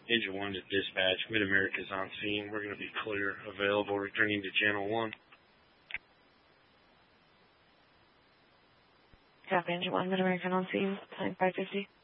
Engine 1 to dispatch. Mid-America's on scene. We're going to be clear, available, returning to Channel 1. Copy, Engine 1, Mid-American on scene, time 550.